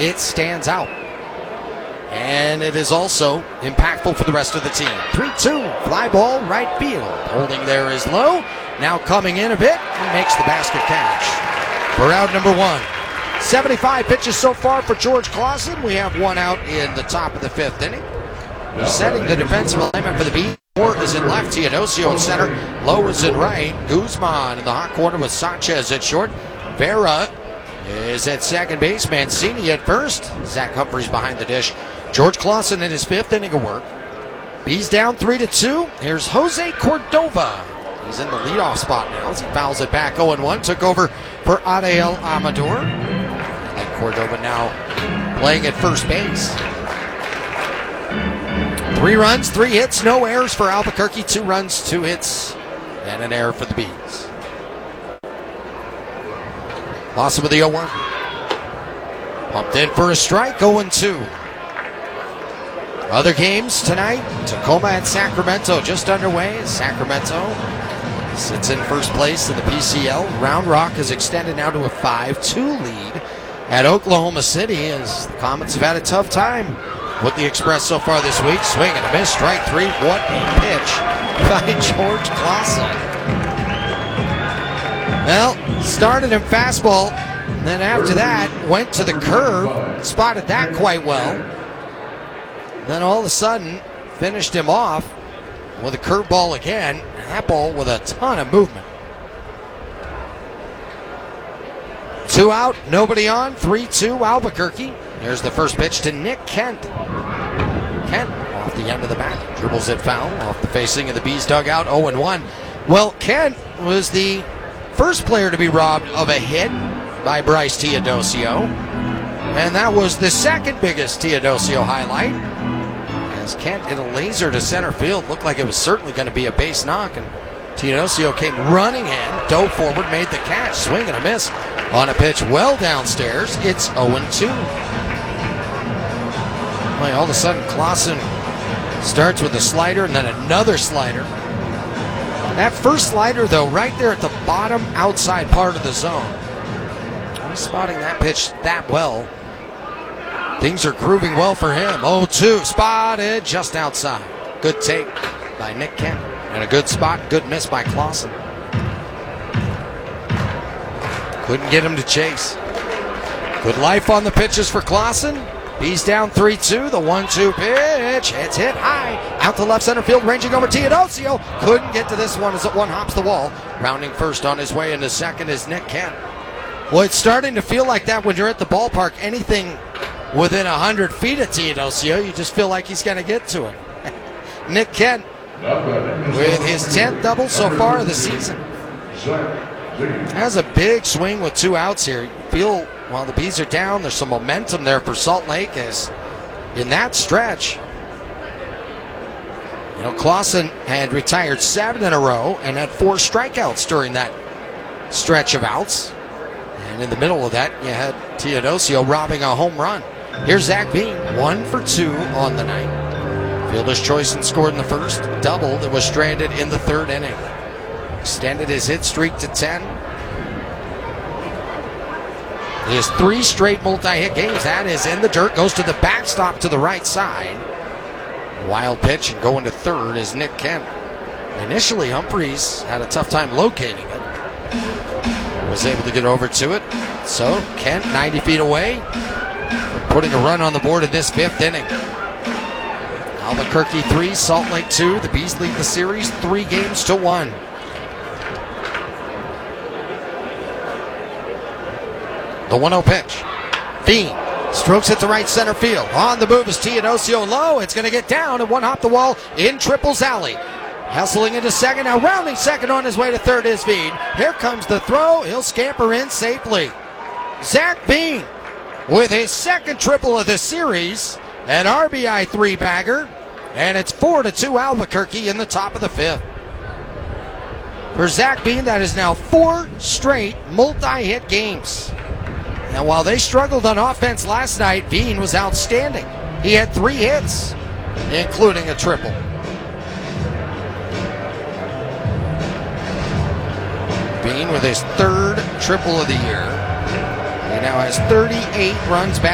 it stands out. And it is also impactful for the rest of the team. 3-2, fly ball, right field. Holding there is Lowe. Now coming in a bit and makes the basket catch for out number one. 75 pitches so far for George Clausen. We have one out in the top of the fifth inning. Setting the defensive alignment for the Bees. Moore is in left, Teodosio in center, Lowe is in right, Guzman in the hot corner with Sanchez at short. Vera is at second base, Mancini at first, Zach Humphreys behind the dish. George Clausen in his fifth inning of work. Bees down 3-2. Here's Jose Cordova. He's in the leadoff spot now as he fouls it back. 0-1, took over for Adael Amador. And Cordova now playing at first base. 3 runs, 3 hits, no errors for Albuquerque. 2 runs, 2 hits, and an error for the Bees. Lawson with the 0-1. Pumped in for a strike, 0-2. Other games tonight, Tacoma and Sacramento just underway. Sacramento sits in first place in the PCL. Round Rock is extended now to a 5-2 lead at Oklahoma City as the Comets have had a tough time with the Express so far this week. Swing and a miss, strike 3. What a pitch by George Clausen. Well, started him fastball, and then after that went to the curve, spotted that quite well. Then all of a sudden finished him off with a curveball again, and that ball with a ton of movement. 2 out, nobody on, 3-2 Albuquerque. There's the first pitch to Nick Kent. Kent off the end of the bat, dribbles it foul off the facing of the Bees dugout, 0-1. Well, Kent was the first player to be robbed of a hit by Bryce Teodosio, and that was the second biggest Teodosio highlight, as Kent hit a laser to center field. Looked like it was certainly going to be a base knock, and Teodosio came running in, dove forward, made the catch, swing and a miss on a pitch well downstairs. It's 0-2. All of a sudden, Clausen starts with a slider and then another slider. That first slider, though, right there at the bottom outside part of the zone. He's spotting that pitch that well. Things are grooving well for him. 0-2, spotted just outside. Good take by Nick Kent. And a good spot, good miss by Clausen. Couldn't get him to chase. Good life on the pitches for Clausen. He's down 3-2. The 1-2 pitch. It's hit high. Out to left center field, ranging over Teodosio. Couldn't get to this one as it one hops the wall. Rounding first on his way into second is Nick Kent. Well, it's starting to feel like that when you're at the ballpark. Anything within 100 feet of Teodosio, you just feel like he's going to get to it. Nick Kent with his 10th double so far of the season. Has a big swing with 2 outs here. You feel while the Bees are down, there's some momentum there for Salt Lake as in that stretch. You know, Clausen had retired 7 in a row and had 4 strikeouts during that stretch of outs. And in the middle of that, you had Teodosio robbing a home run. Here's Zach Bean, 1 for 2 on the night. Fielder's choice and scored in the first, doubled and was stranded in the third inning. Extended his hit streak to 10. He has 3 straight multi-hit games. That is in the dirt. Goes to the backstop to the right side. Wild pitch and going to third is Nick Kent. Initially, Humphreys had a tough time locating it. Was able to get over to it. So, Kent 90 feet away. Putting a run on the board in this 5th inning. Albuquerque 3, Salt Lake 2. The Bees lead the series 3-1. The 1-0 pitch. Bean strokes it to right center field. On the move is Teodosio low. It's going to get down and one hop the wall in Triples Alley. Hustling into second. Now rounding second on his way to third is Bean. Here comes the throw. He'll scamper in safely. Zach Bean with his second triple of the series. An RBI 3-bagger. And it's 4-2 Albuquerque in the top of the 5th. For Zach Bean, that is now 4 straight multi-hit games. And while they struggled on offense last night, Bean was outstanding. He had 3 hits, including a triple. Bean with his 3rd triple of the year. He now has 38 runs back.